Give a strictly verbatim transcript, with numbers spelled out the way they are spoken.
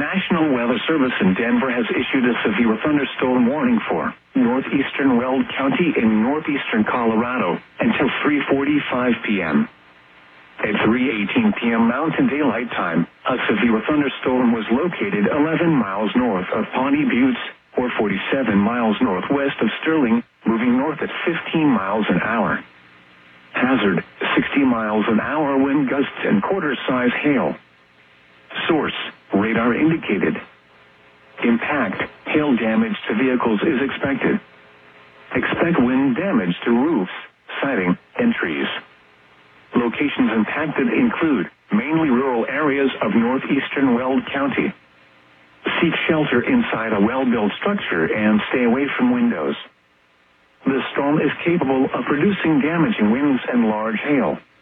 National Weather Service in Denver has issued a severe thunderstorm warning for northeastern Weld County in northeastern Colorado until three forty-five p.m. At three eighteen p.m. Mountain Daylight Time, a severe thunderstorm was located eleven miles north of Pawnee Buttes, or forty-seven miles northwest of Sterling, moving north at fifteen miles an hour. Hazard, sixty miles an hour wind gusts and quarter-size hail. Source, radar indicated. Impact, hail damage to vehicles is expected. Expect wind damage to roofs, siding, and trees. Locations impacted include mainly rural areas of northeastern Weld County. Seek shelter inside a well-built structure and stay away from windows. The storm is capable of producing damaging winds and large hail.